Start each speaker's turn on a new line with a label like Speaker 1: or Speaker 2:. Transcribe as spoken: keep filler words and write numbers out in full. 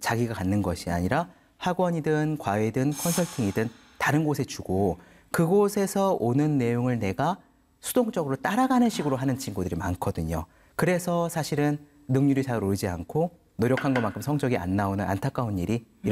Speaker 1: 자기가 갖는 것이 아니라 학원이든 과외든 컨설팅이든 다른 곳에 주고 그곳에서 오는 내용을 내가 수동적으로 따라가는 식으로 하는 친구들이 많거든요. 그래서 사실은 능률이 잘 오르지 않고 노력한 것만큼 성적이 안 나오는 안타까운 일이